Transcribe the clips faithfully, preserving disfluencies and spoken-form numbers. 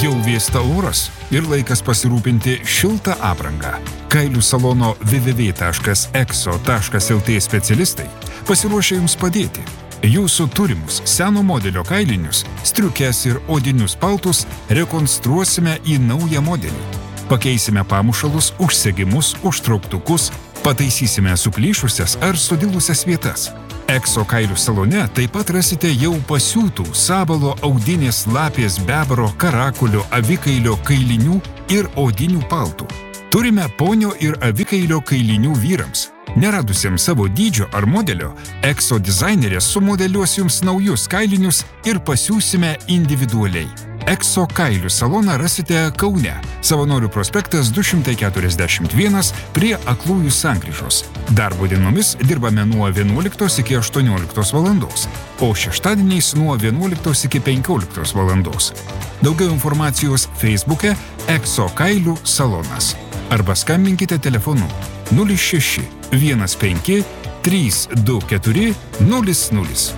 Jau vėsta oras ir laikas pasirūpinti šiltą aprangą. Kailių salono w w w taškas exo taškas l t specialistai pasiruošia jums padėti. Jūsų turimus seno modelio kailinius, striukes ir odinius paltus rekonstruosime į naują modelį. Pakeisime pamušalus, užsegimus, užtrauktukus, pataisysime suplyšusias ar sudilusias vietas. Exo kailių salone taip pat rasite jau pasiūtų sabalo, audinės, lapės, bebro, karakulio, avikailio kailinių ir odinių paltų. Turime ponio ir avikailio kailinių vyrams. Neradusiems savo dydžio ar modelio, Exo dizainerės sumodeliuos jums naujus kailinius ir pasiūsime individualiai. Exo kailių saloną rasite Kaune, Savanorių prospektas du šimtai keturiasdešimt vienas prie Aklųjų sankryžos. Darbo dienomis dirbame nuo vienuoliktos iki aštuonioliktos valandos, o šeštadieniais nuo vienuoliktos iki penkioliktos valandos. Daugiau informacijos Facebook'e Exo kailių salonas. Arba skambinkite telefonu nulis šeši vienas penki trys du keturi nulis nulis.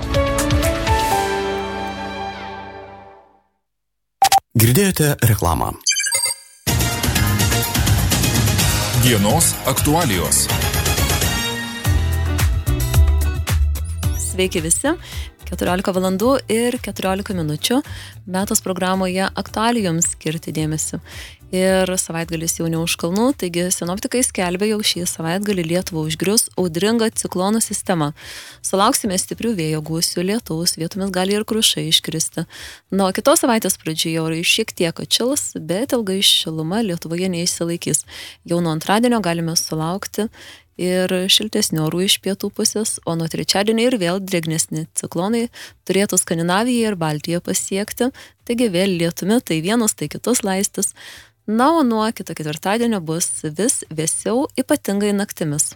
Girdėjote reklamą. Dienos aktualijos. Sveiki visi. keturiolika valandų ir keturiolika minučių. Metas programoje aktualijoms skirti dėmesį. Ir savaitgalis jau ne už kalnų, taigi sinoptikai skelbia, jau šį savaitgalį Lietuvą užgrius audringa ciklonų sistema. Sulauksime stiprių vėjo gūsių, lietaus, vietomis gali ir krušai iškristi. Na, o kitos savaitės pradžioje orai šiek tiek atšils, bet ilgai šiluma Lietuvoje neišsilaikys. Jau nuo antradienio galime sulaukti ir šiltesnių orų iš pietų pusės, o nuo trečiadienio ir vėl drėgnesni ciklonai turėtų Skandinaviją ir Baltiją pasiekti, taigi vėl lietumi tai vienus, tai kitus laistis. Na, o nuo kito ketvirtadienio bus vis vėsiau, ypatingai naktimis.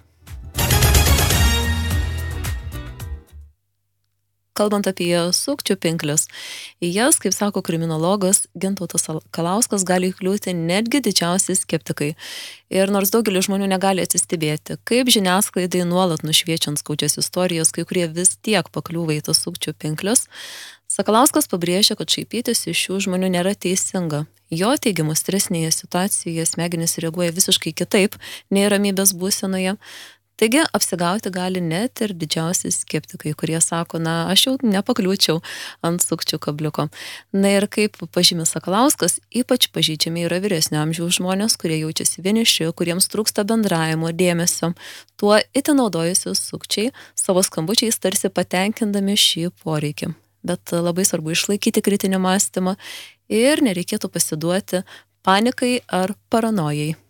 Kalbant apie sukčių pinkles, į jas, kaip sako kriminologas Gintautas Kalauskas, gali įkliūti netgi didžiausi skeptikai. Ir nors daugelis žmonių negali atsistebėti, kaip žiniasklaidai nuolat nušviečiant skaudžias istorijas, kai kurie vis tiek pakliūva į tas sukčių pinkles, Sakalauskas pabrėžia, kad šaipytis iš šių žmonių nėra teisinga. Jo teigimu, stresinėje situacijoje smegenys reaguoja visiškai kitaip nei ramybės būsenoje. Taigi apsigauti gali net ir didžiausi skeptikai, kurie sako, na, aš jau nepakliūčiau ant sukčių kabliuko. Na ir kaip pažymė Sakalauskas, ypač pažeidžiami yra vyresnio amžiaus žmonės, kurie jaučiasi vieniši, kuriems trūksta bendravimo, dėmesio. Tuo itin naudojasi sukčiai savo skambučiais tarsi patenkindami šį poreikį. Bet labai svarbu išlaikyti kritinį mąstymą ir nereikėtų pasiduoti panikai ar paranojai.